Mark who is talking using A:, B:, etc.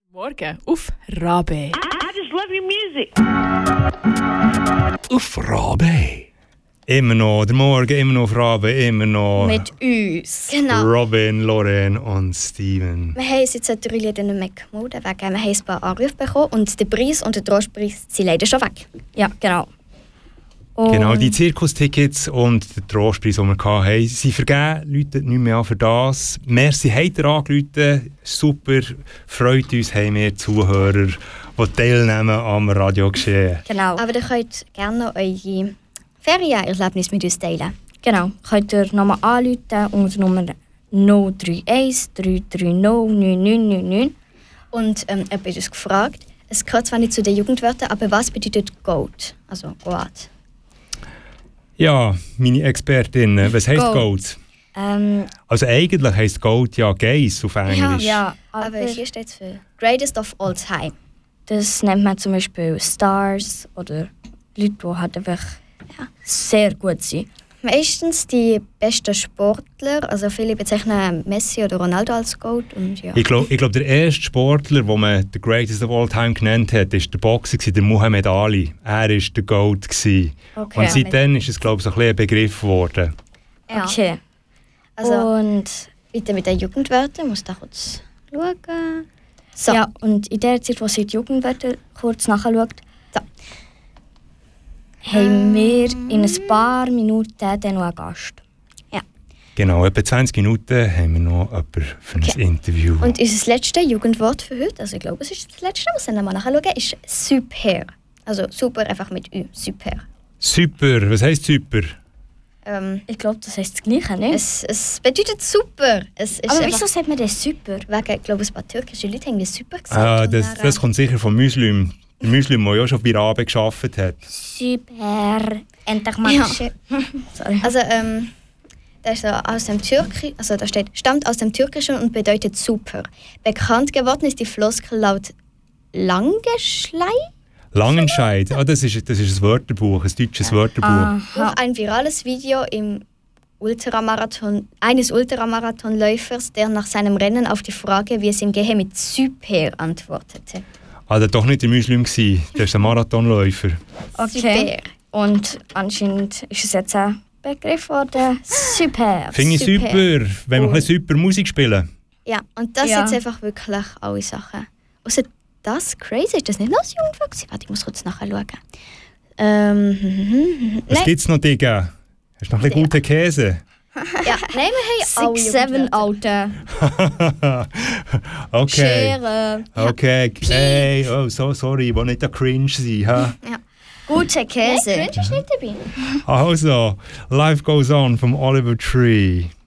A: Morgen auf Rabe.
B: I just love your music.
C: Auf Rabe. Immer noch der Morgen, immer noch auf Rabe, immer noch
D: Mit uns.
E: Genau.
C: Robin, Lorraine und Steven.
E: Wir haben jetzt seit 3 Lieder nicht mehr gemeldet, wegen wir haben ein paar Anrufe bekommen und der Preis und der Trostpreis sind leider schon weg.
D: Ja, genau. Und
C: Genau, die Zirkustickets und der Trostpreis, den wir hatten, sind vergeben. Leute nicht mehr an für das. Merci, habt ihr angerufen. Super, freut uns, haben wir Zuhörer, die teilnehmen am Radiogeschehen.
D: Genau.
E: Aber ihr könnt gerne noch eure Ferienerlebnisse mit uns teilen.
D: Genau. Könnt ihr nochmal anrufen unter Nummer 031 330 9999.
E: Und jemand hat uns gefragt, es gehört zwar nicht zu den Jugendwörtern, aber was bedeutet Goat? Also Goat.
C: Ja, meine Expertin, was heisst Goat? Also eigentlich heisst Goat ja Geiss auf Englisch.
D: Ja,
E: Aber hier steht es für Greatest of All Time.
D: das nennt man zum Beispiel Stars oder Leute, die halt einfach sehr gut sind.
E: Meistens die besten Sportler, also viele bezeichnen Messi oder Ronaldo als Goat. Und ja.
C: Ich glaub, der erste Sportler, den man «The Greatest of All Time» genannt hat, war der Boxer, der Muhammad Ali. Er war der Goat.
D: Okay.
C: Und seitdem ist es, glaube ich, so ein bisschen ein Begriff geworden.
E: Ja.
D: Okay.
E: Also
D: Und
E: weiter mit den Jugendwörtern, muss da kurz schauen. So.
D: ja, und in der Zeit, wo sie die Jugendwörter kurz nachschaut,
E: So.
D: haben wir in ein paar Minuten dann noch einen Gast.
C: Genau, etwa 20 Minuten haben wir noch jemanden für ein Interview.
E: Und unser letztes Jugendwort für heute, also ich glaube, es ist das letzte, was wir mal nachschauen, ist super. Also super einfach mit Ü, super.
C: Super, was heisst super?
D: Ich glaube, das heisst das Gleiche, nicht?
E: Es bedeutet super. Es ist
D: Aber
E: einfach
D: wieso sagt man das super?
E: wegen, ich glaube, ein paar türkische Leute haben das super gesagt.
C: Ah,
E: und
C: das,
E: dann,
C: das kommt sicher vom Muslim. Der Muslim, der ja schon bei Rabe gearbeitet hat.
D: Super. Endlich mal
E: Ja.
D: schön. Sorry.
E: Also, das ist so aus dem Türkischen, also da steht, stammt aus dem Türkischen und bedeutet super. Bekannt geworden ist die Floskel laut Langeschlei.
C: Langenscheid, das ist ein Wörterbuch, ein deutsches Wörterbuch.
E: Durch ein virales Video eines Ultramarathonläufers, der nach seinem Rennen auf die Frage, wie es ihm gehe, mit super antwortete.
C: Ah, das war doch nicht der Muslim, der ist ein Marathonläufer.
D: Okay. Und anscheinend ist es jetzt ein Begriff geworden. Super.
C: Finde ich super, wenn wir ein bisschen super Musik spielen.
E: Ja, und das
D: Ja.
E: sind jetzt einfach wirklich alle Sachen. Außer das crazy, ist das nicht noch das Jugendwort gewesen? Warte, ich muss kurz nachschauen.
C: Was gibt es noch, Digga? Hast du noch ein bisschen guten Käse?
E: Ja, nein, wir haben alle
D: 6, 7
E: Jugendwörter.
D: Alter.
C: Okay.
D: Schere.
C: Okay. Hey, oh, so sorry, ich will nicht der Cringe sein. Ha?
D: Gute
E: Nein,
D: Käse.
E: Cringe ist nicht dabei.
C: Also, Life Goes On von Oliver Tree.